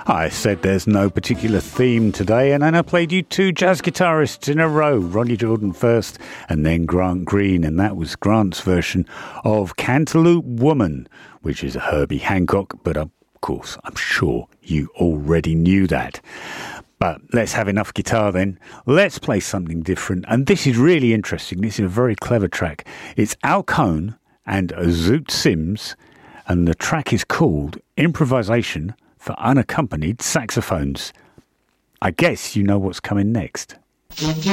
I said there's no particular theme today, and then I played you two jazz guitarists in a row, Ronnie Jordan first and then Grant Green, and that was Grant's version of Cantaloupe Woman, which is a Herbie Hancock, but of course I'm sure you already knew that. But let's have enough guitar then. Let's play something different, and this is really interesting. This is a very clever track. It's Al Cohn and Zoot Sims, and the track is called Improvisation for Unaccompanied Saxophones. I guess you know what's coming next.